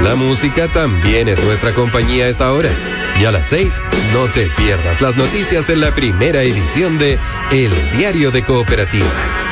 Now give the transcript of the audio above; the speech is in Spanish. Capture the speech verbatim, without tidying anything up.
La música también es nuestra compañía a esta hora. Y a las seis, no te pierdas las noticias en la primera edición de El Diario de Cooperativa.